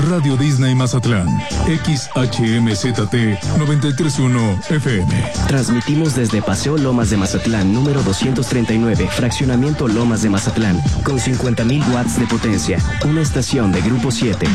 Radio Disney Mazatlán, XHMZT 931 FM. Transmitimos desde Paseo Lomas de Mazatlán, número 239, Fraccionamiento Lomas de Mazatlán, con 50,000 watts de potencia. Una estación de Grupo 7.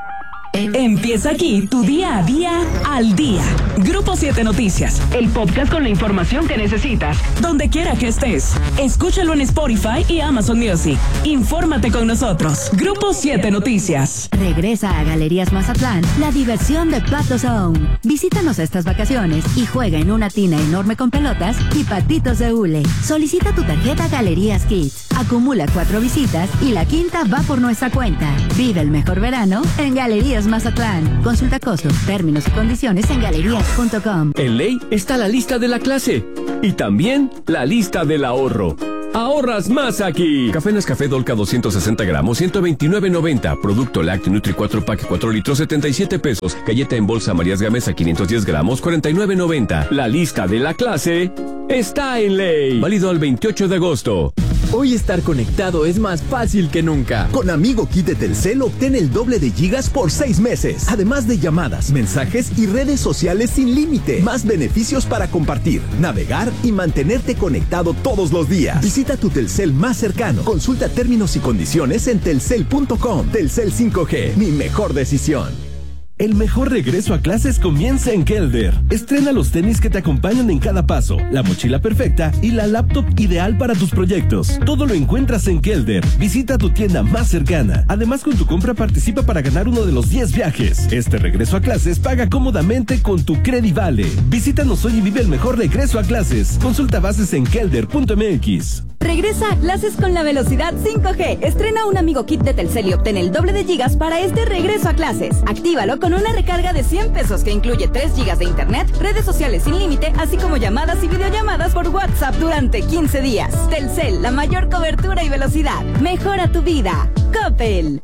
Empieza aquí tu día a día al día. Grupo 7 Noticias, el podcast con la información que necesitas, donde quiera que estés. Escúchalo en Spotify y Amazon Music. Infórmate con nosotros. Grupo 7 Noticias. Regresa a Galerías Mazatlán la diversión de Pato Zone. Visítanos estas vacaciones y juega en una tina enorme con pelotas y patitos de hule. Solicita tu tarjeta Galerías Kids. Acumula 4 visitas y la quinta va por nuestra cuenta. Vive el mejor verano en Galerías Mazatlán. Consulta costos, términos y condiciones en galerías.com. En ley está la lista de la clase y también la lista del ahorro. ¡Ahorras más aquí! Café Nescafé Dolca 260 gramos, 129.90. Producto Lácteo Nutri 4 Pack 4 litros, 77 pesos. Galleta en bolsa Marías Gamesa 510 gramos, 49.90. La lista de la clase está en ley. Válido al 28 de agosto. Hoy estar conectado es más fácil que nunca. Con Amigo Kit de Telcel obtén el doble de gigas por 6 meses. Además de llamadas, mensajes y redes sociales sin límite. Más beneficios para compartir, navegar y mantenerte conectado todos los días. Visita tu Telcel más cercano. Consulta términos y condiciones en telcel.com. Telcel 5G, mi mejor decisión. El mejor regreso a clases comienza en Kelder. Estrena los tenis que te acompañan en cada paso, la mochila perfecta y la laptop ideal para tus proyectos. Todo lo encuentras en Kelder. Visita tu tienda más cercana. Además, con tu compra participa para ganar uno de los 10 viajes. Este regreso a clases paga cómodamente con tu Credivale. Visítanos hoy y vive el mejor regreso a clases. Consulta bases en kelder.mx. Regresa a clases con la velocidad 5G. Estrena un Amigo Kit de Telcel y obtén el doble de gigas para este regreso a clases. Actívalo con una recarga de 100 pesos que incluye 3 gigas de internet, redes sociales sin límite, así como llamadas y videollamadas por WhatsApp durante 15 días. Telcel, la mayor cobertura y velocidad. Mejora tu vida. Coppel.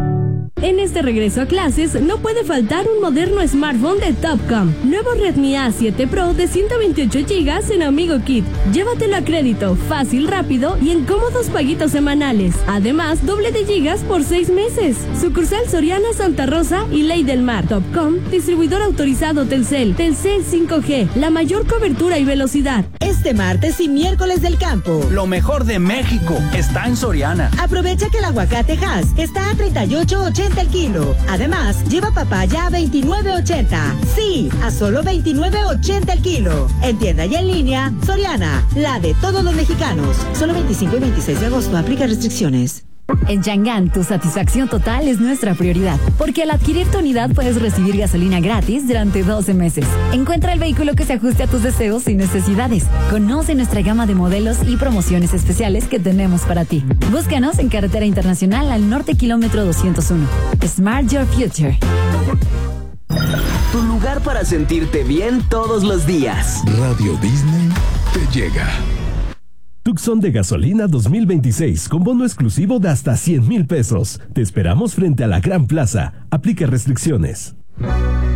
En este regreso a clases no puede faltar un moderno smartphone de Topcom. Nuevo Redmi A7 Pro de 128 GB en Amigo Kit. Llévatelo a crédito, fácil, rápido y en cómodos paguitos semanales. Además, doble de gigas por 6 meses. Sucursal Soriana, Santa Rosa y Ley del Mar. Topcom, distribuidor autorizado Telcel. Telcel 5G, la mayor cobertura y velocidad. Este martes y miércoles del campo. Lo mejor de México está en Soriana. Aprovecha que el aguacate Hass está a 38.80 el kilo. Además, lleva papaya a 29.80. Sí, a solo 29.80 el kilo. En tienda y en línea, Soriana, la de todos los mexicanos. Solo 25 y 26 de agosto, aplica restricciones. En Chang'an, tu satisfacción total es nuestra prioridad, porque al adquirir tu unidad puedes recibir gasolina gratis durante 12 meses. Encuentra el vehículo que se ajuste a tus deseos y necesidades. Conoce nuestra gama de modelos y promociones especiales que tenemos para ti. Búscanos en Carretera Internacional al norte, kilómetro 201. Smart Your Future. Tu lugar para sentirte bien todos los días. Radio Disney te llega. Tucson de gasolina 2026 con bono exclusivo de hasta 100,000 pesos. Te esperamos frente a la Gran Plaza. Aplica restricciones.